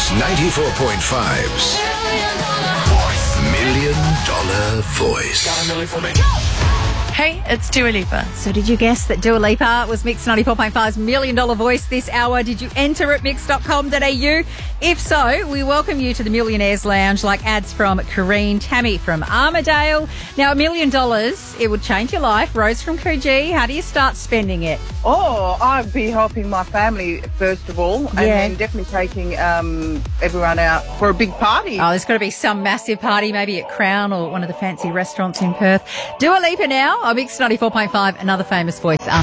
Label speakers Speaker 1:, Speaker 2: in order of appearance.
Speaker 1: Mix 94.5's $1 Million Voice.
Speaker 2: Got a million for me.
Speaker 3: Hey, it's Dua Lipa.
Speaker 4: So did you guess that Dua Lipa was Mix 94.5's $1 Million Voice this hour? Did you enter at mix.com.au? If so, we welcome you to the Millionaires Lounge, like ads from Kareen, Tammy from Armidale. Now, $1 million, it would change your life. Rose from Coogee, how do you start spending it?
Speaker 5: Oh, I'd be helping my family, first of all, and then definitely taking everyone out for a big party.
Speaker 4: Oh, there's got to be some massive party, maybe at Crown or one of the fancy restaurants in Perth. Dua Lipa now on Mix 94.5, another famous voice after.